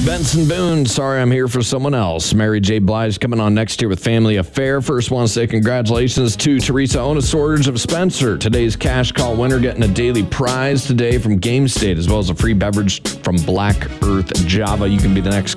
Benson Boone, Sorry I'm Here for Someone Else. Mary J. Blige coming on next year with Family Affair. First want to say congratulations to Teresa Onisordge of Spencer. Today's cash call winner getting a daily prize today from Game State, as well as a free beverage from Black Earth Java. You can be the next